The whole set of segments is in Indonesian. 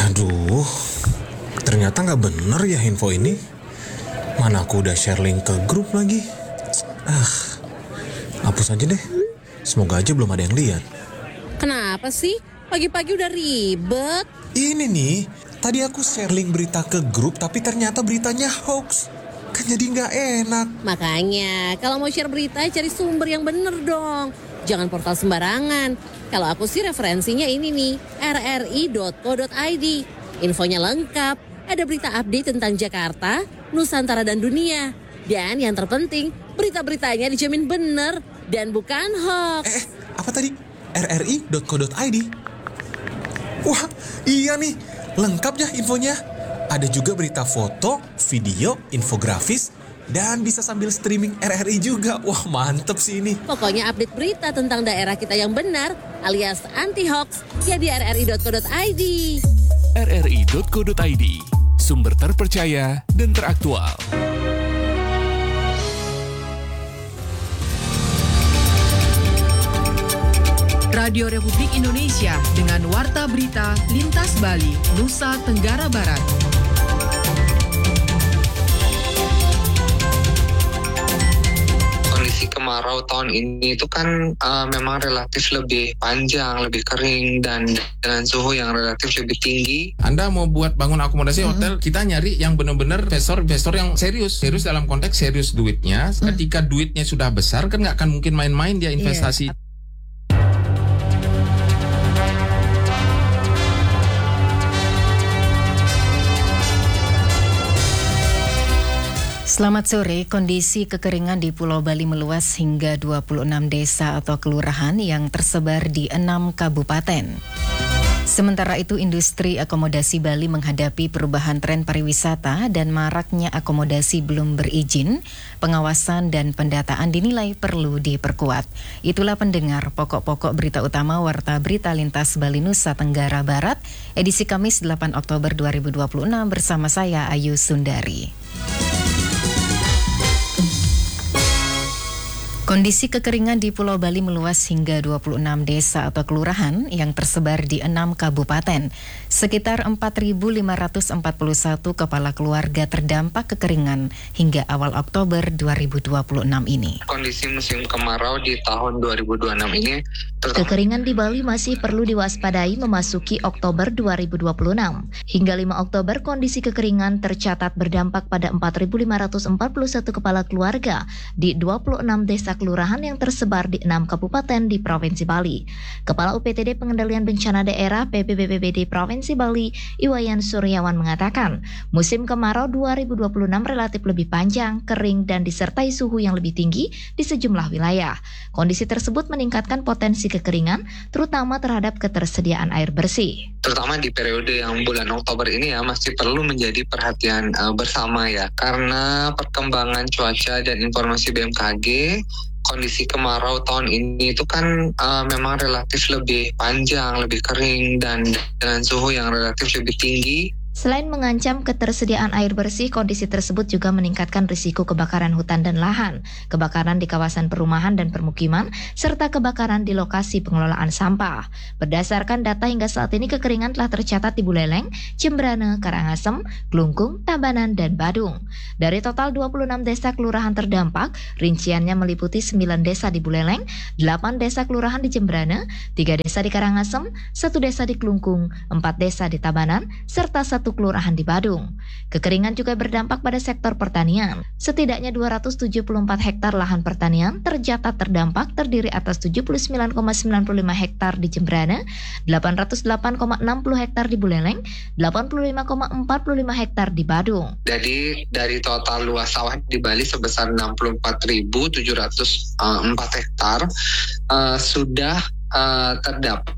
Aduh, ternyata nggak bener ya info ini. Mana aku udah share link ke grup lagi. Hapus aja deh. Semoga aja belum ada yang lihat. Kenapa sih? Pagi-pagi udah ribet. Ini nih, tadi aku share link berita ke grup tapi ternyata beritanya hoax. Kan jadi nggak enak. Makanya, kalau mau share berita cari sumber yang bener dong. Jangan portal sembarangan. Kalau aku sih referensinya ini nih, rri.co.id. Infonya lengkap, ada berita update tentang Jakarta, Nusantara dan dunia. Dan yang terpenting, berita-beritanya dijamin bener dan bukan hoax. Apa tadi? rri.co.id. Wah, iya nih, lengkap ya infonya. Ada juga berita foto, video, infografis, dan bisa sambil streaming RRI juga. Wah, mantep sih ini. Pokoknya update berita tentang daerah kita yang benar alias anti-hoax ya di rri.co.id. rri.co.id, sumber terpercaya dan teraktual. Radio Republik Indonesia dengan Warta Berita Lintas Bali, Nusa Tenggara Barat. Kondisi kemarau tahun ini itu kan memang relatif lebih panjang, lebih kering, dan dengan suhu yang relatif lebih tinggi. Anda mau buat bangun akomodasi hotel, kita nyari yang benar-benar investor yang serius dalam konteks serius duitnya. Ketika duitnya sudah besar kan nggak akan mungkin main-main dia investasi. Selamat sore, kondisi kekeringan di Pulau Bali meluas hingga 26 desa atau kelurahan yang tersebar di 6 kabupaten. Sementara itu, industri akomodasi Bali menghadapi perubahan tren pariwisata dan maraknya akomodasi belum berizin, pengawasan dan pendataan dinilai perlu diperkuat. Itulah pendengar pokok-pokok berita utama Warta Berita Lintas Bali Nusa Tenggara Barat, edisi Kamis 8 Oktober 2026 bersama saya Ayu Sundari. Kondisi kekeringan di Pulau Bali meluas hingga 26 desa atau kelurahan yang tersebar di 6 kabupaten. Sekitar 4.541 kepala keluarga terdampak kekeringan hingga awal Oktober 2026 ini. Kondisi musim kemarau di tahun 2026 ini kekeringan di Bali masih perlu diwaspadai memasuki Oktober 2026. Hingga 5 Oktober kondisi kekeringan tercatat berdampak pada 4.541 kepala keluarga di 26 desa kelurahan yang tersebar di 6 kabupaten di Provinsi Bali. Kepala UPTD Pengendalian Bencana Daerah PPBPBD Provinsi Bali, Iwayan Suryawan mengatakan, musim kemarau 2026 relatif lebih panjang, kering, dan disertai suhu yang lebih tinggi di sejumlah wilayah. Kondisi tersebut meningkatkan potensi kekeringan, terutama terhadap ketersediaan air bersih. Terutama di periode yang bulan Oktober ini ya masih perlu menjadi perhatian bersama ya, karena perkembangan cuaca dan informasi BMKG, kondisi kemarau tahun ini itu kan memang relatif lebih panjang, lebih kering, dan dengan suhu yang relatif lebih tinggi. Selain mengancam ketersediaan air bersih, kondisi tersebut juga meningkatkan risiko kebakaran hutan dan lahan, kebakaran di kawasan perumahan dan permukiman, serta kebakaran di lokasi pengelolaan sampah. Berdasarkan data hingga saat ini, kekeringan telah tercatat di Buleleng, Jembrana, Karangasem, Klungkung, Tabanan, dan Badung. Dari total 26 desa kelurahan terdampak, rinciannya meliputi 9 desa di Buleleng, 8 desa kelurahan di Jembrana, 3 desa di Karangasem, 1 desa di Klungkung, 4 desa di Tabanan, serta 1 kelurahan di Badung. Kekeringan juga berdampak pada sektor pertanian. Setidaknya 274 hektar lahan pertanian tercatat terdampak, terdiri atas 79,95 hektar di Jembrana, 808,60 hektar di Buleleng, 85,45 hektar di Badung. Jadi dari total luas sawah di Bali sebesar 64.704 hektar, sudah terdapat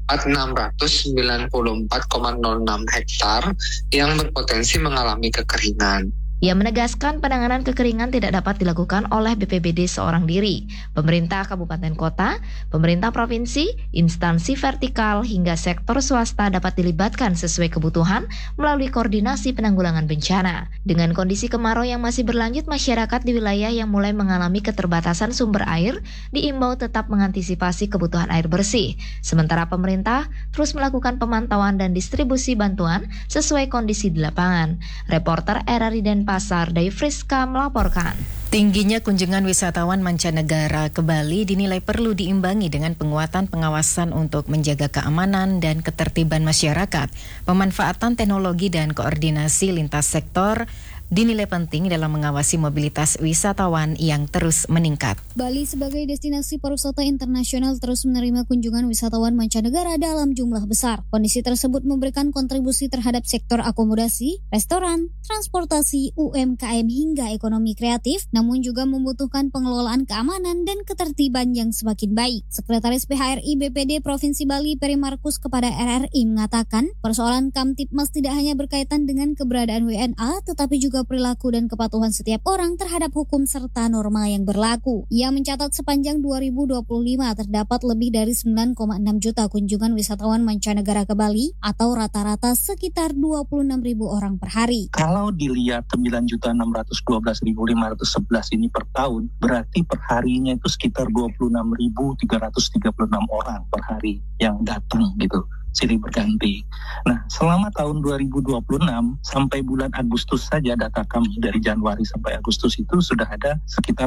694,06 hektar yang berpotensi mengalami kekeringan. Ia menegaskan penanganan kekeringan tidak dapat dilakukan oleh BPBD seorang diri. Pemerintah kabupaten kota, pemerintah provinsi, instansi vertikal hingga sektor swasta dapat dilibatkan sesuai kebutuhan melalui koordinasi penanggulangan bencana. Dengan kondisi kemarau yang masih berlanjut, masyarakat di wilayah yang mulai mengalami keterbatasan sumber air diimbau tetap mengantisipasi kebutuhan air bersih. Sementara pemerintah terus melakukan pemantauan dan distribusi bantuan sesuai kondisi di lapangan. Reporter RRI Denpasar, Dayfriska melaporkan. Tingginya kunjungan wisatawan mancanegara ke Bali dinilai perlu diimbangi dengan penguatan pengawasan untuk menjaga keamanan dan ketertiban masyarakat. Pemanfaatan teknologi dan koordinasi lintas sektor dinilai penting dalam mengawasi mobilitas wisatawan yang terus meningkat. Bali sebagai destinasi pariwisata internasional terus menerima kunjungan wisatawan mancanegara dalam jumlah besar. Kondisi tersebut memberikan kontribusi terhadap sektor akomodasi, restoran, transportasi, UMKM hingga ekonomi kreatif, namun juga membutuhkan pengelolaan keamanan dan ketertiban yang semakin baik. Sekretaris PHRI BPD Provinsi Bali Peri Markus kepada RRI mengatakan, persoalan Kamtipmas tidak hanya berkaitan dengan keberadaan WNA, tetapi juga perilaku dan kepatuhan setiap orang terhadap hukum serta norma yang berlaku. Ia mencatat sepanjang 2025 terdapat lebih dari 9,6 juta kunjungan wisatawan mancanegara ke Bali atau rata-rata sekitar 26.000 orang per hari. Kalau dilihat 9.612.511 ini per tahun, berarti per harinya itu sekitar 26.336 orang per hari yang datang gitu, silih berganti. Nah, selama tahun 2026 sampai bulan Agustus saja, data kami dari Januari sampai Agustus itu sudah ada sekitar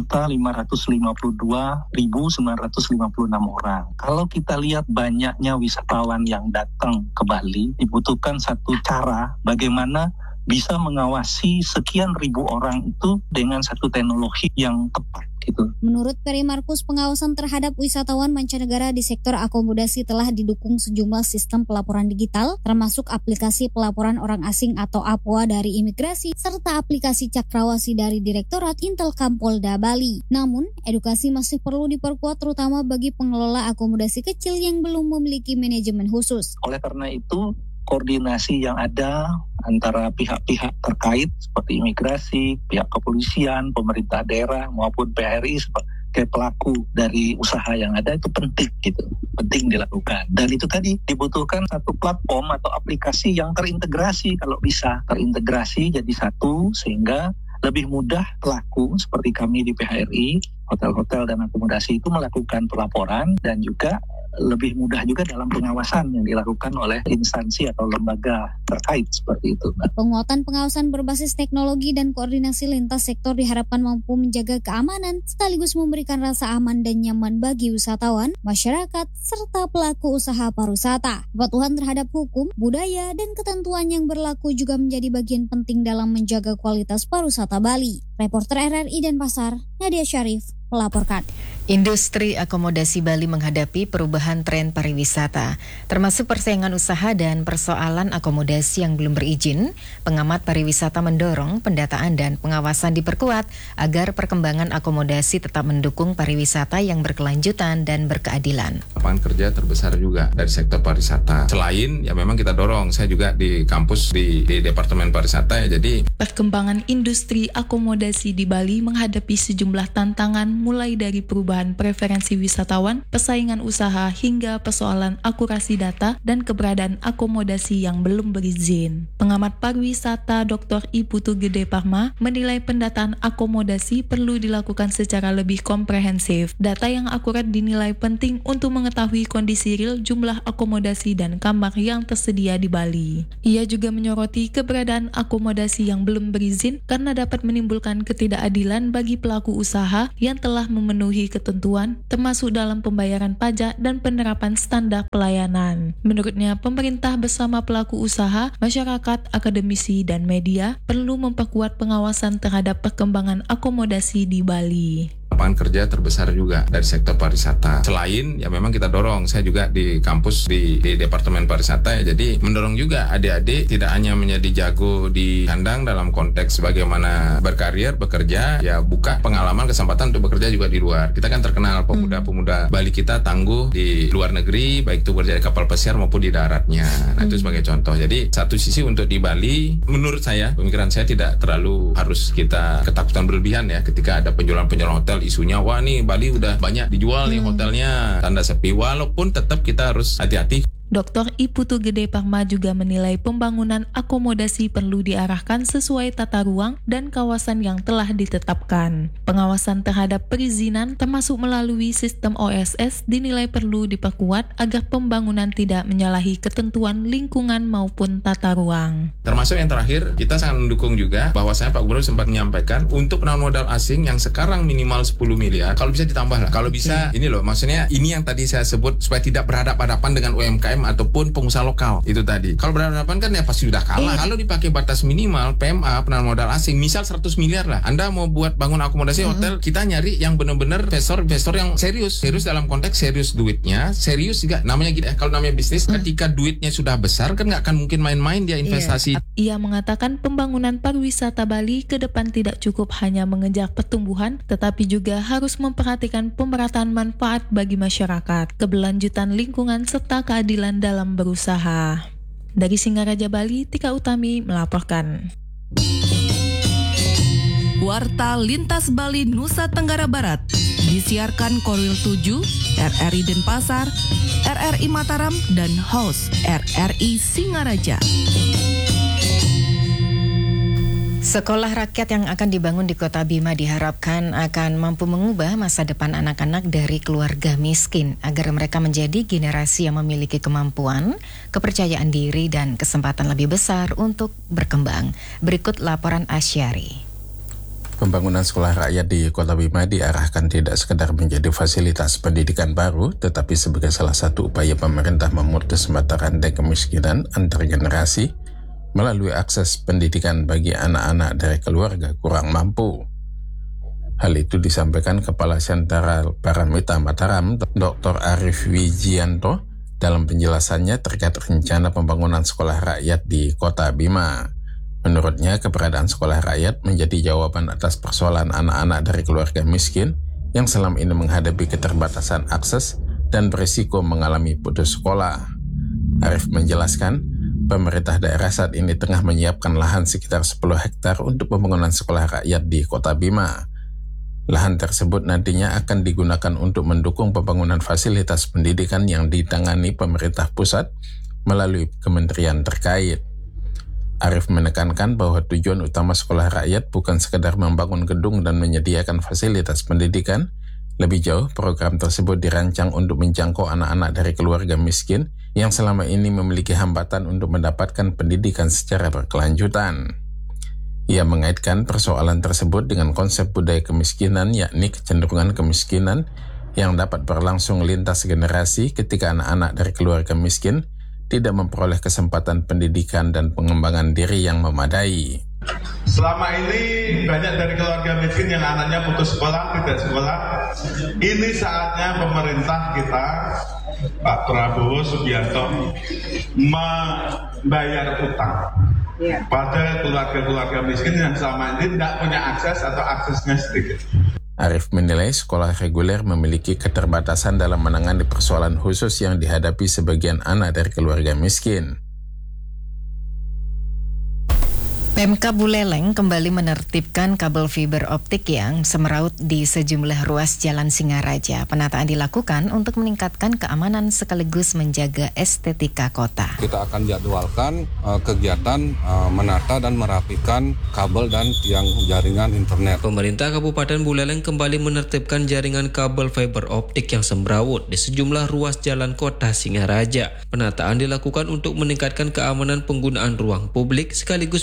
4.552.956 orang. Kalau kita lihat banyaknya wisatawan yang datang ke Bali, dibutuhkan satu cara bagaimana bisa mengawasi sekian ribu orang itu dengan satu teknologi yang tepat gitu. Menurut Peri Markus, pengawasan terhadap wisatawan mancanegara di sektor akomodasi telah didukung sejumlah sistem pelaporan digital, termasuk aplikasi pelaporan orang asing atau APOA dari imigrasi, serta aplikasi Cakrawasi dari Direktorat Intelkam Polda Bali. Namun, edukasi masih perlu diperkuat terutama bagi pengelola akomodasi kecil yang belum memiliki manajemen khusus. Oleh karena itu, koordinasi yang ada antara pihak-pihak terkait seperti imigrasi, pihak kepolisian, pemerintah daerah maupun PHRI sebagai pelaku dari usaha yang ada itu penting gitu, penting dilakukan. Dan itu tadi dibutuhkan satu platform atau aplikasi yang terintegrasi, kalau bisa terintegrasi jadi satu sehingga lebih mudah pelaku seperti kami di PHRI, hotel-hotel dan akomodasi itu melakukan pelaporan dan juga lebih mudah juga dalam pengawasan yang dilakukan oleh instansi atau lembaga terkait seperti itu. Penguatan pengawasan berbasis teknologi dan koordinasi lintas sektor diharapkan mampu menjaga keamanan sekaligus memberikan rasa aman dan nyaman bagi wisatawan, masyarakat, serta pelaku usaha pariwisata. Kepatuhan terhadap hukum, budaya, dan ketentuan yang berlaku juga menjadi bagian penting dalam menjaga kualitas pariwisata Bali. Reporter RRI Denpasar, Nadia Syarif, melaporkan. Industri akomodasi Bali menghadapi perubahan tren pariwisata, termasuk persaingan usaha dan persoalan akomodasi yang belum berizin. Pengamat pariwisata mendorong pendataan dan pengawasan diperkuat agar perkembangan akomodasi tetap mendukung pariwisata yang berkelanjutan dan berkeadilan. Lapangan kerja terbesar juga dari sektor pariwisata. Selain ya memang kita dorong, saya juga di kampus di Departemen Pariwisata ya, jadi perkembangan industri akomodasi di Bali menghadapi sejumlah tantangan mulai dari perubahan preferensi wisatawan, persaingan usaha, hingga persoalan akurasi data dan keberadaan akomodasi yang belum berizin. Pengamat pariwisata Dr. I Putu Gede Parma menilai pendataan akomodasi perlu dilakukan secara lebih komprehensif. Data yang akurat dinilai penting untuk mengetahui kondisi real jumlah akomodasi dan kamar yang tersedia di Bali. Ia juga menyoroti keberadaan akomodasi yang belum berizin karena dapat menimbulkan ketidakadilan bagi pelaku usaha yang telah memenuhi ketentuan, termasuk dalam pembayaran pajak dan penerapan standar pelayanan. Menurutnya, pemerintah bersama pelaku usaha, masyarakat, akademisi, dan media perlu memperkuat pengawasan terhadap perkembangan akomodasi di Bali. lapangan kerja terbesar juga dari sektor pariwisata. Selain ya memang kita dorong, saya juga di kampus di Departemen Pariwisata ya, jadi mendorong juga adik-adik tidak hanya menjadi jago di kandang dalam konteks bagaimana berkarir, bekerja, ya buka pengalaman, kesempatan untuk bekerja juga di luar. Kita kan terkenal pemuda-pemuda Bali kita tangguh di luar negeri, baik itu bekerja di kapal pesiar maupun di daratnya. Nah itu sebagai contoh. Jadi satu sisi untuk di Bali, menurut saya, pemikiran saya tidak terlalu harus kita ketakutan berlebihan ya ketika ada penjualan hotel, isunya wah nih Bali udah banyak dijual nih hotelnya, tanda sepi, walaupun tetap kita harus hati-hati. Dr. I Putu Gede Parma juga menilai pembangunan akomodasi perlu diarahkan sesuai tata ruang dan kawasan yang telah ditetapkan. Pengawasan terhadap perizinan termasuk melalui sistem OSS dinilai perlu diperkuat agar pembangunan tidak menyalahi ketentuan lingkungan maupun tata ruang. Termasuk yang terakhir, kita sangat mendukung juga bahwasanya Pak Gubernur sempat menyampaikan untuk penanaman modal asing yang sekarang minimal 10 miliar, kalau bisa ditambah lah. Kalau bisa, ini loh, maksudnya ini yang tadi saya sebut supaya tidak berhadapan-hadapan dengan UMKM ataupun pengusaha lokal itu tadi. Kalau berhadapan kan ya pasti sudah kalah. Kalau dipakai batas minimal PMA penanaman modal asing misal 100 miliar lah. Anda mau buat bangun akomodasi hotel, kita nyari yang benar-benar investor yang serius dalam konteks serius duitnya, serius juga namanya gitu ya. Kalau namanya bisnis ketika duitnya sudah besar kan nggak akan mungkin main-main dia investasi. Ia mengatakan pembangunan pariwisata Bali ke depan tidak cukup hanya mengejar pertumbuhan, tetapi juga harus memperhatikan pemerataan manfaat bagi masyarakat, keberlanjutan lingkungan serta keadilan dalam berusaha. Dari Singaraja Bali, Tika Utami melaporkan. Warta Lintas Bali Nusa Tenggara Barat disiarkan Korwil 7, RRI Denpasar, RRI Mataram, dan host RRI Singaraja. Sekolah rakyat yang akan dibangun di Kota Bima diharapkan akan mampu mengubah masa depan anak-anak dari keluarga miskin agar mereka menjadi generasi yang memiliki kemampuan, kepercayaan diri, dan kesempatan lebih besar untuk berkembang. Berikut laporan Asyari. Pembangunan sekolah rakyat di Kota Bima diarahkan tidak sekedar menjadi fasilitas pendidikan baru, tetapi sebagai salah satu upaya pemerintah memutus mata rantai kemiskinan antar generasi melalui akses pendidikan bagi anak-anak dari keluarga kurang mampu. Hal itu disampaikan Kepala Sentral Paramita Mataram, Dr. Arif Wijianto, dalam penjelasannya terkait rencana pembangunan sekolah rakyat di Kota Bima. Menurutnya, keberadaan sekolah rakyat menjadi jawaban atas persoalan anak-anak dari keluarga miskin yang selama ini menghadapi keterbatasan akses dan berisiko mengalami putus sekolah. Arif menjelaskan, pemerintah daerah saat ini tengah menyiapkan lahan sekitar 10 hektar untuk pembangunan sekolah rakyat di Kota Bima. Lahan tersebut nantinya akan digunakan untuk mendukung pembangunan fasilitas pendidikan yang ditangani pemerintah pusat melalui kementerian terkait. Arif menekankan bahwa tujuan utama sekolah rakyat bukan sekedar membangun gedung dan menyediakan fasilitas pendidikan. Lebih jauh, program tersebut dirancang untuk menjangkau anak-anak dari keluarga miskin yang selama ini memiliki hambatan untuk mendapatkan pendidikan secara berkelanjutan. Ia mengaitkan persoalan tersebut dengan konsep budaya kemiskinan, yakni kecenderungan kemiskinan yang dapat berlangsung lintas generasi ketika anak-anak dari keluarga miskin tidak memperoleh kesempatan pendidikan dan pengembangan diri yang memadai. Selama ini banyak dari keluarga miskin yang anaknya putus sekolah, tidak sekolah. Ini saatnya pemerintah kita, Pak Prabowo Subianto, membayar utang pada keluarga-keluarga miskin yang selama ini tidak punya akses atau aksesnya sedikit. Arif menilai sekolah reguler memiliki keterbatasan dalam menangani persoalan khusus yang dihadapi sebagian anak dari keluarga miskin. Pemkab Buleleng kembali menertibkan kabel fiber optik yang semeraut di sejumlah ruas jalan Singaraja. Penataan dilakukan untuk meningkatkan keamanan sekaligus menjaga estetika kota. Kita akan jadwalkan kegiatan menata dan merapikan kabel dan tiang jaringan internet. Pemerintah Kabupaten Buleleng kembali menertibkan jaringan kabel fiber optik yang semrawut di sejumlah ruas jalan kota Singaraja. Penataan dilakukan untuk meningkatkan keamanan penggunaan ruang publik sekaligus menjaga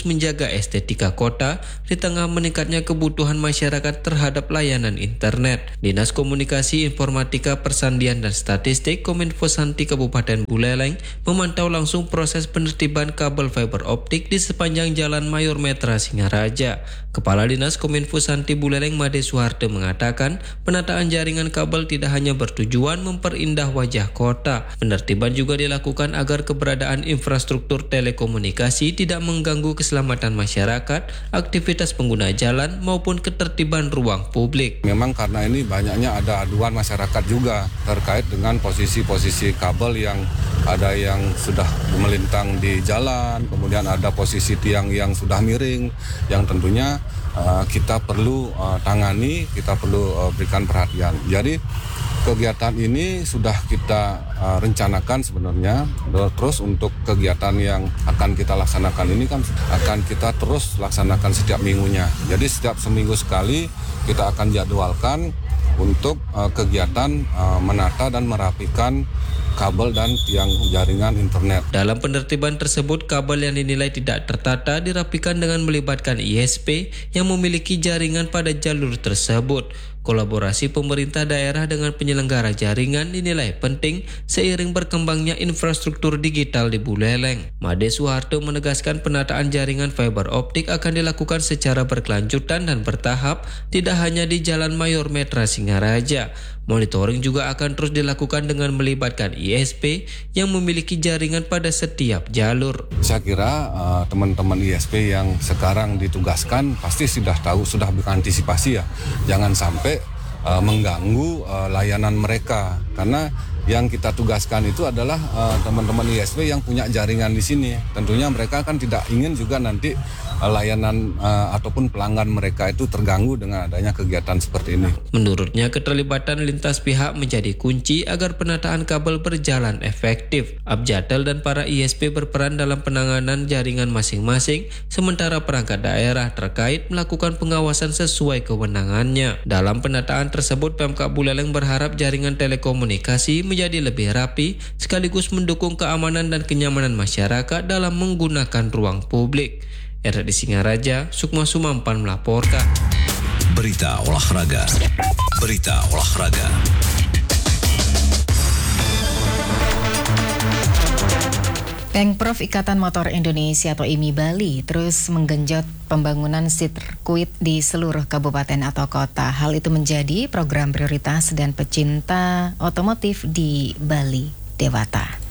menjaga estetika kota di tengah meningkatnya kebutuhan masyarakat terhadap layanan internet. Dinas Komunikasi, Informatika, Persandian dan Statistik Kominfo Santi Kabupaten Buleleng memantau langsung proses penertiban kabel fiber optik di sepanjang Jalan Mayor Metra Singaraja. Kepala Dinas Kominfo Santi Buleleng Made Suharto mengatakan penataan jaringan kabel tidak hanya bertujuan memperindah wajah kota. Penertiban juga dilakukan agar keberadaan infrastruktur telekomunikasi tidak mengganggu keselamatan masyarakat, aktivitas pengguna jalan maupun ketertiban ruang publik. Memang karena ini banyaknya ada aduan masyarakat juga terkait dengan posisi-posisi kabel yang ada yang sudah melintang di jalan, kemudian ada posisi tiang yang sudah miring, yang tentunya kita perlu tangani, kita perlu berikan perhatian. Jadi kegiatan ini sudah kita rencanakan sebenarnya. Terus untuk kegiatan yang akan kita laksanakan ini kan akan kita terus laksanakan setiap minggunya. Jadi setiap seminggu sekali kita akan jadwalkan untuk kegiatan menata dan merapikan kabel dan tiang jaringan internet. Dalam penertiban tersebut, kabel yang dinilai tidak tertata dirapikan dengan melibatkan ISP yang memiliki jaringan pada jalur tersebut. Kolaborasi pemerintah daerah dengan penyelenggara jaringan dinilai penting seiring berkembangnya infrastruktur digital di Buleleng. Made Suharto menegaskan penataan jaringan fiber optik akan dilakukan secara berkelanjutan dan bertahap, tidak hanya di Jalan Mayor Metra Singaraja. Monitoring juga akan terus dilakukan dengan melibatkan ISP yang memiliki jaringan pada setiap jalur. Saya kira teman-teman ISP yang sekarang ditugaskan pasti sudah tahu, sudah berantisipasi ya. Jangan sampai mengganggu layanan mereka, karena yang kita tugaskan itu adalah teman-teman ISP yang punya jaringan di sini. Tentunya mereka kan tidak ingin juga nanti layanan ataupun pelanggan mereka itu terganggu dengan adanya kegiatan seperti ini. Menurutnya, keterlibatan lintas pihak menjadi kunci agar penataan kabel berjalan efektif. Abjatel dan para ISP berperan dalam penanganan jaringan masing-masing, sementara perangkat daerah terkait melakukan pengawasan sesuai kewenangannya. Dalam penataan tersebut, Pemkab Buleleng berharap jaringan telekomunikasi menjadi lebih rapi, sekaligus mendukung keamanan dan kenyamanan masyarakat dalam menggunakan ruang publik. RRI Singaraja, Sukma Sumampan melaporkan. Berita olahraga. Berita olahraga. Pemprov Ikatan Motor Indonesia atau IMI Bali terus menggenjot pembangunan sirkuit di seluruh kabupaten atau kota. Hal itu menjadi program prioritas dan pecinta otomotif di Bali Dewata.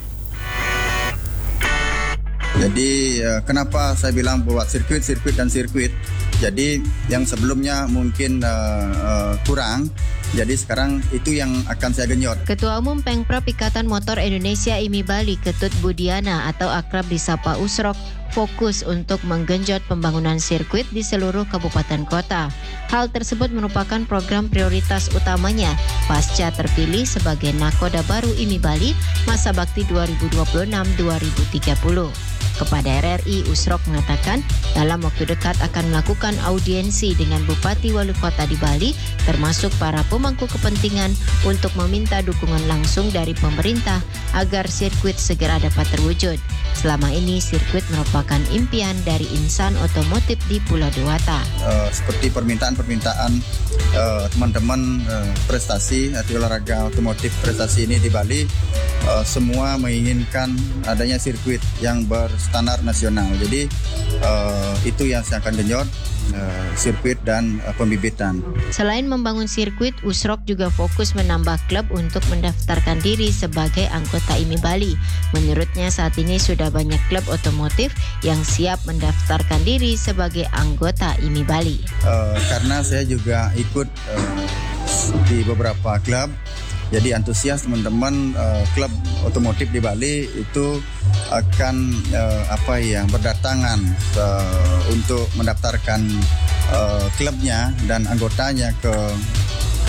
Jadi kenapa saya bilang buat sirkuit. Jadi yang sebelumnya mungkin kurang, jadi sekarang itu yang akan saya genjot. Ketua Umum Pemprov Ikatan Motor Indonesia IMI Bali Ketut Budiana atau akrab disapa Usrok fokus untuk menggenjot pembangunan sirkuit di seluruh kabupaten kota. Hal tersebut merupakan program prioritas utamanya pasca terpilih sebagai nakoda baru IMI Bali masa bakti 2026-2030. Kepada RRI, Usrok mengatakan dalam waktu dekat akan melakukan audiensi dengan Bupati Wali Kota di Bali, termasuk para pemangku kepentingan untuk meminta dukungan langsung dari pemerintah agar sirkuit segera dapat terwujud. Selama ini, sirkuit merupakan impian dari insan otomotif di Pulau Dewata. Seperti permintaan teman-teman prestasi atau olahraga otomotif prestasi ini di Bali, semua menginginkan adanya sirkuit yang berstandar nasional. Jadi itu yang saya akan genjot, sirkuit dan pembibitan. Selain membangun sirkuit, Usrok juga fokus menambah klub untuk mendaftarkan diri sebagai anggota IMI Bali. Menurutnya saat ini sudah banyak klub otomotif yang siap mendaftarkan diri sebagai anggota IMI Bali. Karena saya juga ikut di beberapa klub, jadi antusias teman-teman klub otomotif di Bali itu akan berdatangan untuk mendaftarkan klubnya dan anggotanya ke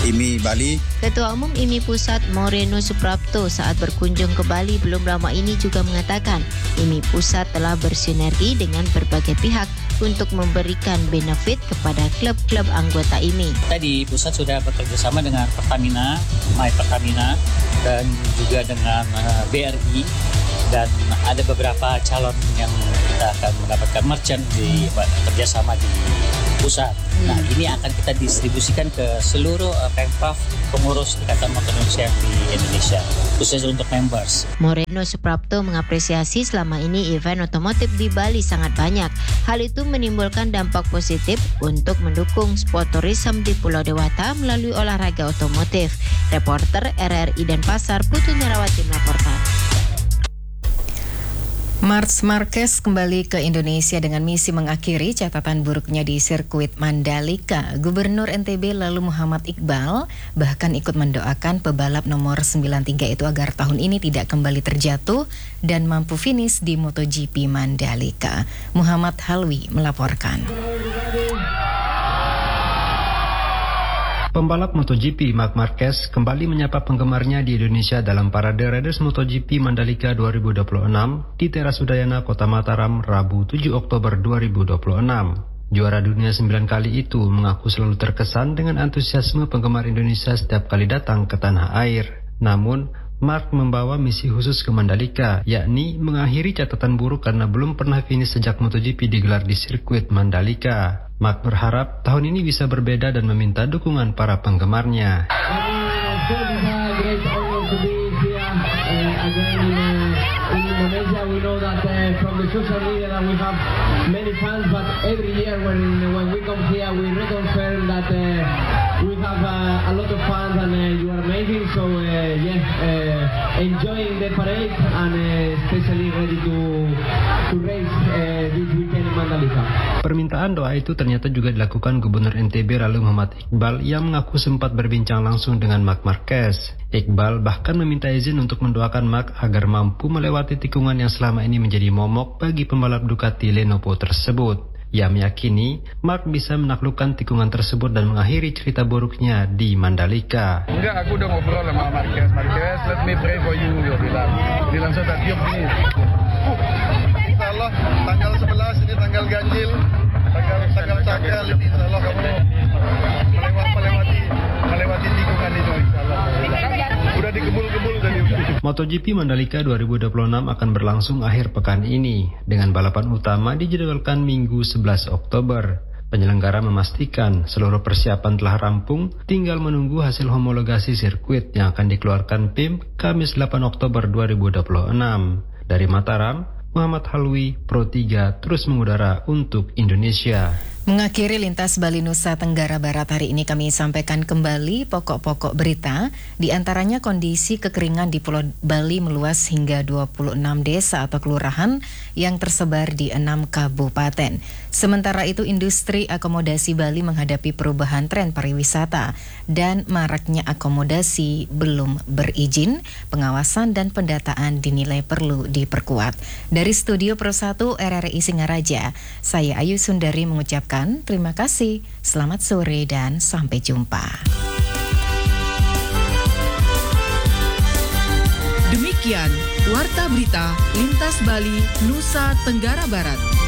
IMI Bali. Ketua Umum IMI Pusat Moreno Suprapto saat berkunjung ke Bali belum lama ini juga mengatakan IMI Pusat telah bersinergi dengan berbagai pihak untuk memberikan benefit kepada klub-klub anggota IMI. Kita di pusat sudah bekerja sama dengan Pertamina, My Pertamina, dan juga dengan BRI, dan ada beberapa calon yang kita akan mendapatkan merchant di kerjasama di pusat. Nah, ini akan kita distribusikan ke seluruh Pemprov pengurus Ikatan Motor Indonesia di Indonesia, khusus untuk members. Moreno Suprapto mengapresiasi selama ini event otomotif di Bali sangat banyak. Hal itu menimbulkan dampak positif untuk mendukung sport tourism di Pulau Dewata melalui olahraga otomotif. Reporter RRI Denpasar Putu Narawati melaporkan. Marc Marquez kembali ke Indonesia dengan misi mengakhiri catatan buruknya di sirkuit Mandalika. Gubernur NTB lalu Muhammad Iqbal bahkan ikut mendoakan pebalap nomor 93 itu agar tahun ini tidak kembali terjatuh dan mampu finish di MotoGP Mandalika. Muhammad Halwi melaporkan. Pembalap MotoGP Marc Marquez kembali menyapa penggemarnya di Indonesia dalam parade Riders MotoGP Mandalika 2026 di Teras Udayana, Kota Mataram, Rabu 7 Oktober 2026. Juara dunia 9 kali itu mengaku selalu terkesan dengan antusiasme penggemar Indonesia setiap kali datang ke tanah air. Namun, Marc membawa misi khusus ke Mandalika, yakni mengakhiri catatan buruk karena belum pernah finish sejak MotoGP digelar di sirkuit Mandalika. Marc berharap tahun ini bisa berbeda dan meminta dukungan para penggemarnya. Enjoying the parade and especially ready to race this weekend in Mandalika. Permintaan doa itu ternyata juga dilakukan Gubernur NTB lalu Muhammad Iqbal yang mengaku sempat berbincang langsung dengan Marc Marquez. Iqbal bahkan meminta izin untuk mendoakan Marc agar mampu melewati tikungan yang selama ini menjadi momok bagi pembalap Ducati Lenovo tersebut. Ia meyakini Marc bisa menaklukkan tikungan tersebut dan mengakhiri cerita buruknya di Mandalika. Enggak, aku udah ngobrol sama Marquez. Marquez, let me pray for you, dia bilang. Bilang saya tiup ini. Insya Allah tanggal 11 ini tanggal ganjil, tanggal cakal ini insya Allah kamu melewati tikungan itu insya Allah. Udah dikebul-kebul tadi. MotoGP Mandalika 2026 akan berlangsung akhir pekan ini dengan balapan utama dijadwalkan Minggu 11 Oktober. Penyelenggara memastikan seluruh persiapan telah rampung, tinggal menunggu hasil homologasi sirkuit yang akan dikeluarkan PIM Kamis 8 Oktober 2026. Dari Mataram, Muhammad Halwi, Pro 3 terus mengudara untuk Indonesia. Mengakhiri Lintas Bali Nusa Tenggara Barat hari ini kami sampaikan kembali pokok-pokok berita, di antaranya kondisi kekeringan di Pulau Bali meluas hingga 26 desa atau kelurahan yang tersebar di 6 kabupaten. Sementara itu industri akomodasi Bali menghadapi perubahan tren pariwisata dan maraknya akomodasi belum berizin, pengawasan dan pendataan dinilai perlu diperkuat. Dari Studio Pro 1 RRI Singaraja, saya Ayu Sundari mengucapkan terima kasih, selamat sore dan sampai jumpa. Demikian Warta Berita Lintas Bali Nusa Tenggara Barat.